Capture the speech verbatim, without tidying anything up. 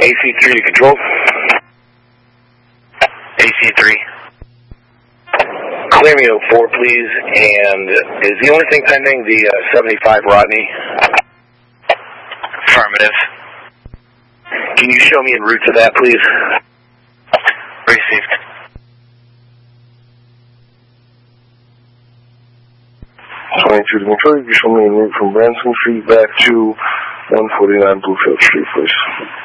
A C three to control. A C three. Clear me oh four, please. And is the only thing pending the uh, seventy-five Rodney? Affirmative. Can you show me en route to that, please? Received. twenty-two to control, you can show me en route from Branson Street back to one forty-nine Bluefield Street, please.